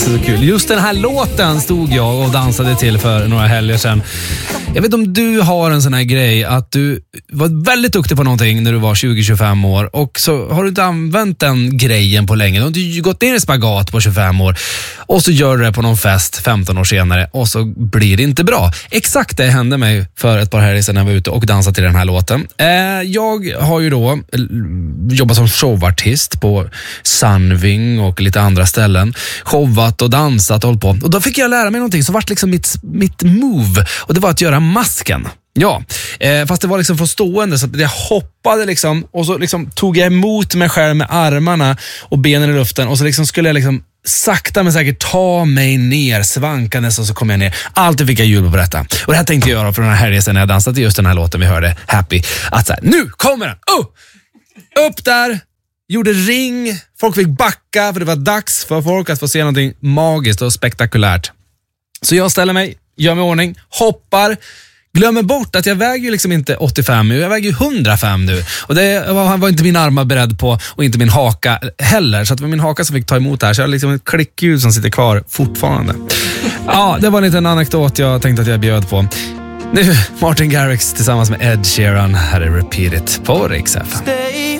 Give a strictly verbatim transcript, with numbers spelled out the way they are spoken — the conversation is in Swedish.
Så kul. Just den här låten stod jag och dansade till för några helger sedan. Jag vet om du har en sån här grej att du var väldigt duktig på någonting när du var tjugo till tjugofem år och så har du inte använt den grejen på länge. Du har inte gått ner i spagat på tjugofem år och så gör du det på någon fest femton år senare och så blir det inte bra. Exakt det hände mig för ett par helger sedan när jag var ute och dansade till den här låten. Jag har ju då jobbat som showartist på Sunwing och lite andra ställen. Showat och dansat och hållit på. Och då fick jag lära mig någonting som var liksom mitt, mitt move. Och det var att göra masken. Ja, eh, fast det var liksom för stående så att jag hoppade liksom och så liksom tog jag emot mig själv med armarna och benen i luften och så liksom skulle jag liksom sakta men säkert ta mig ner svankandes och så kom jag ner. Alltid fick jag jul på detta. Och det här tänkte jag göra för den här helgen när jag dansade till just den här låten vi hörde, Happy. Att så här, nu kommer den! Oh! Upp där! Gjorde ring, folk fick backa för det var dags för folk att få se någonting magiskt och spektakulärt. Så jag ställer mig, gör mig i ordning, hoppar, glömmer bort att jag väger ju liksom inte åttiofem nu, jag väger ju hundrafem nu. Och det var, var inte min armar beredd på och inte min haka heller. Så att det var min haka som fick ta emot det här. Så jag har liksom ett klickljud som sitter kvar fortfarande. Ja, det var en liten anekdot jag tänkte att jag bjöd på. Nu, Martin Garrix tillsammans med Ed Sheeran. Här är Repeat It på Rix F M.